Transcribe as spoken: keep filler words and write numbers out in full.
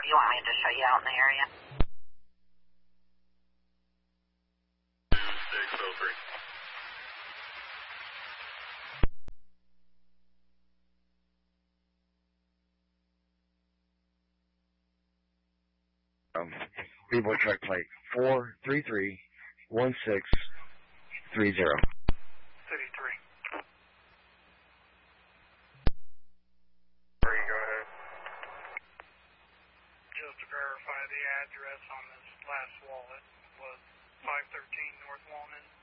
or do you want me to just show you out in the area? six oh three. Um, B-boy truck plate four three three one six three zero. City three. Three, go ahead. Just to verify the address on this last wallet was five thirteen North Walnut.